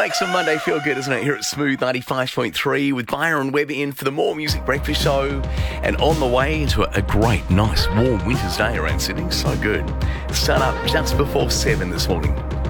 makes a Monday feel good, isn't it? Here at Smooth 95.3 with Byron Webb in for the More Music Breakfast Show. And on the way into a great, nice, warm winter's day around Sydney. So good. Start up just before 7 this morning.